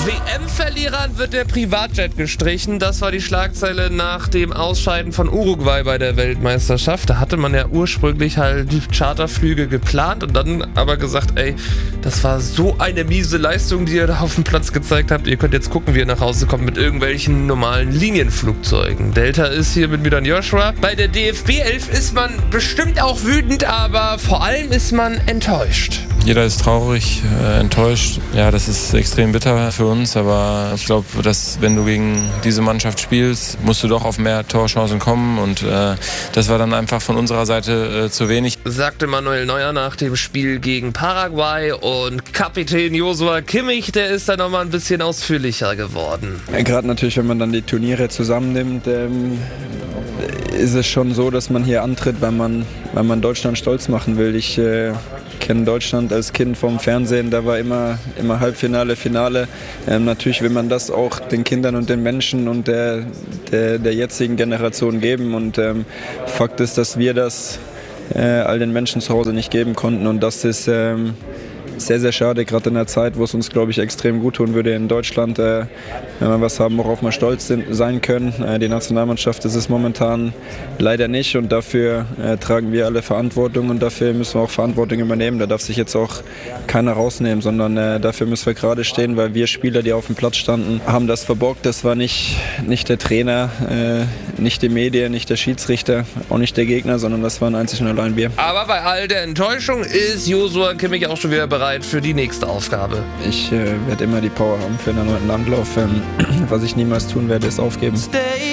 WM-Verlierern wird der Privatjet gestrichen. Das war die Schlagzeile nach dem Ausscheiden von Uruguay bei der Weltmeisterschaft. Da hatte man ja ursprünglich halt die Charterflüge geplant und dann aber gesagt, ey, das war so eine miese Leistung, die ihr da auf dem Platz gezeigt habt. Ihr könnt jetzt gucken, wie ihr nach Hause kommt mit irgendwelchen normalen Linienflugzeugen. Delta ist hier mit Milan Joshua. Bei der DFB 11 ist man bestimmt auch wütend, aber vor allem ist man enttäuscht. Jeder ist traurig, enttäuscht. Ja, das ist extrem bitter für uns, aber ich glaube, dass wenn du gegen diese Mannschaft spielst, musst du doch auf mehr Torchancen kommen und das war dann einfach von unserer Seite zu wenig. Sagte Manuel Neuer nach dem Spiel gegen Paraguay und Kapitän Joshua Kimmich, der ist dann nochmal ein bisschen ausführlicher geworden. Ja, gerade natürlich, wenn man dann die Turniere zusammennimmt, ist es schon so, dass man hier antritt, weil man Deutschland stolz machen will. Ich kenne Deutschland als Kind vom Fernsehen, da war immer Halbfinale, Finale. Natürlich will man das auch den Kindern und den Menschen und der jetzigen Generation geben. Und Fakt ist, dass wir das all den Menschen zu Hause nicht geben konnten. Und das ist sehr, sehr schade, gerade in der Zeit, wo es uns, glaube ich, extrem gut tun würde in Deutschland, wenn wir was haben, worauf wir stolz sein können. Die Nationalmannschaft ist es momentan leider nicht und dafür tragen wir alle Verantwortung und dafür müssen wir auch Verantwortung übernehmen. Da darf sich jetzt auch keiner rausnehmen, sondern dafür müssen wir gerade stehen, weil wir Spieler, die auf dem Platz standen, haben das verbockt. Das war nicht der Trainer, nicht die Medien, nicht der Schiedsrichter, auch nicht der Gegner, sondern das waren einzig und allein wir. Aber bei all der Enttäuschung ist Joshua Kimmich auch schon wieder bereit für die nächste Aufgabe. Ich werde immer die Power haben für einen erneuten Anlauf. Was ich niemals tun werde, ist aufgeben.